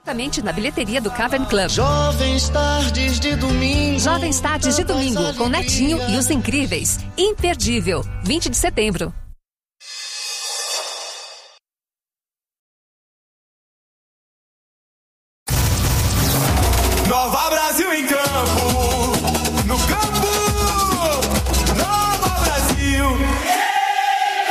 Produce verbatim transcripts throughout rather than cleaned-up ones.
diretamente na bilheteria do Cavern Club. Jovens tardes de domingo. Jovens tardes de domingo, com Netinho e os Incríveis. Imperdível, vinte de setembro. Nova Brasil em campo, no campo, Nova Brasil em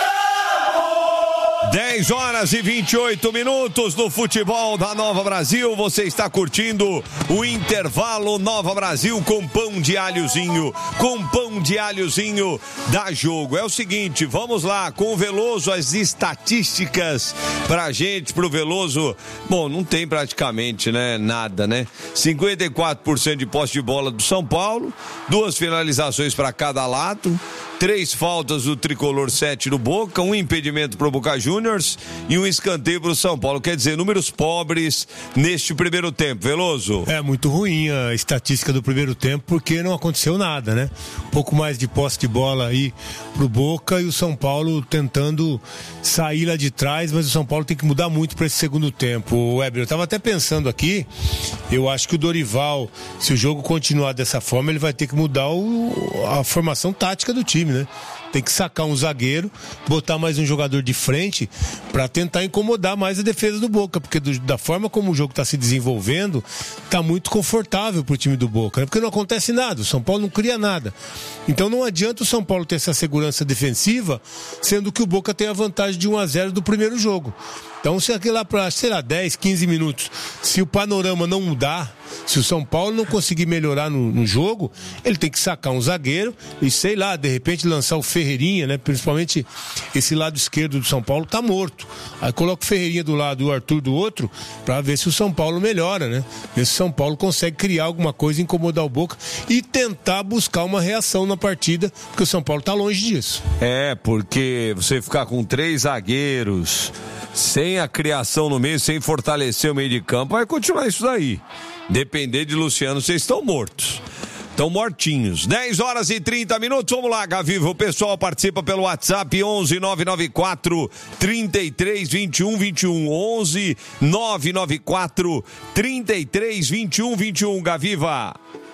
campo. dez horas e vinte e oito minutos no futebol da Nova Brasil. Você está curtindo o intervalo Nova Brasil com pão de alhozinho. Com pão de alhozinho dá jogo. É o seguinte, vamos lá, com o Veloso, as estatísticas pra gente, pro Veloso. Bom, não tem praticamente, né, nada, né? cinquenta e quatro por cento de posse de bola do São Paulo, duas finalizações para cada lado, três faltas do Tricolor, sete do Boca, um impedimento pro Boca Juniors e um escanteio pro São Paulo. Quer dizer, números pobres neste primeiro tempo. Veloso? É muito ruim a estatística do primeiro tempo, porque não aconteceu nada, né? Um pouco mais de posse de bola aí pro Boca e o São Paulo tentando sair lá de trás, mas o São Paulo tem que mudar muito para esse segundo tempo. O Weber, eu tava até pensando aqui, eu acho que o Dorival, se o jogo continuar dessa forma, ele vai ter que mudar o, a formação tática do time, né? Tem que sacar um zagueiro, botar mais um jogador de frente para tentar incomodar mais a defesa do Boca, porque do, da forma como o jogo está se desenvolvendo, tá muito confortável pro time do Boca, né? Porque não acontece nada, o São Paulo não cria nada. Então não adianta o São Paulo ter essa segurança defensiva, sendo que o Boca tem a vantagem de um a zero do primeiro jogo. Então, se aqui lá para, sei lá, dez, quinze minutos, se o panorama não mudar, se o São Paulo não conseguir melhorar no, no jogo, ele tem que sacar um zagueiro e, sei lá, de repente lançar o Ferreirinha, né? Principalmente esse lado esquerdo do São Paulo tá morto. Aí coloca o Ferreirinha do lado e o Arthur do outro, para ver se o São Paulo melhora, né? Ver se o São Paulo consegue criar alguma coisa, incomodar o Boca e tentar buscar uma reação na partida, porque o São Paulo tá longe disso. É, porque você ficar com três zagueiros, sem a criação no meio, sem fortalecer o meio de campo, vai continuar isso daí. Depender de Luciano, vocês estão mortos. Estão mortinhos. dez horas e trinta minutos. Vamos lá, Gaviva. O pessoal participa pelo WhatsApp onze nove nove quatro, trinta e três, vinte e um, vinte e um. onze nove nove quatro, trinta e três, vinte e um, vinte e um. Gaviva.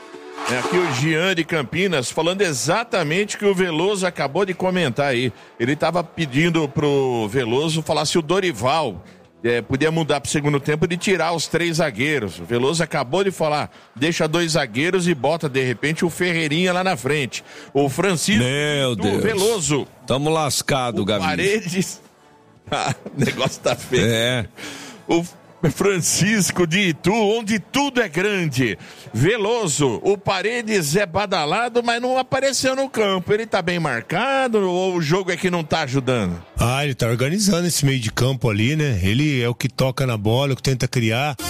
É aqui o Jean de Campinas falando exatamente o que o Veloso acabou de comentar aí. Ele estava pedindo pro Veloso falar se o Dorival é, podia mudar pro segundo tempo de tirar os três zagueiros. O Veloso acabou de falar, deixa dois zagueiros e bota de repente o Ferreirinha lá na frente. O Francisco Meu do Deus. Veloso. Tamo lascado, Gaviva. Paredes. Ah, o negócio tá feio. É. O Francisco de Itu, onde tudo é grande. Veloso, o Paredes é badalado, mas não apareceu no campo. Ele tá bem marcado ou o jogo é que não tá ajudando? Ah, ele tá organizando esse meio de campo ali, né? Ele é o que toca na bola, é o que tenta criar.